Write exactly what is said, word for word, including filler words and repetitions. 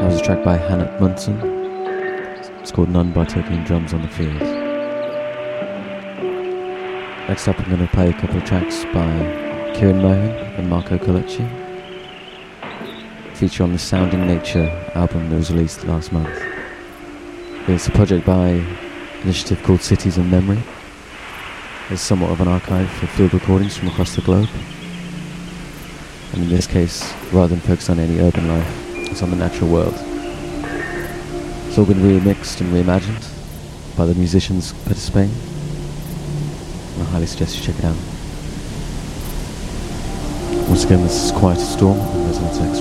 was a track by Hannah Munson. It's called None by Turkey Drums on the Field. Next up I'm going to play a couple of tracks by Kieran Mohan and Marco Colucci, feature on the Sounding Nature album that was released last month. It's a project by an initiative called Cities and Memory. It's somewhat of an archive for field recordings from across the globe. And in this case, rather than focus on any urban life, it's on the natural world. It's all been remixed and reimagined by the musicians participating. And I highly suggest you check it out. Once again, this is Quiet Storm on Resonance X.